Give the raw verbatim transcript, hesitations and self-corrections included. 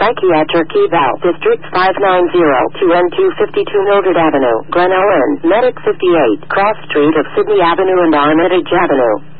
Psychiatric Eval, District five nine zero, two N two fifty-two Mildred Avenue, Glen Ellen, Medic fifty-eight, Cross Street of Sydney Avenue and Armitage Avenue.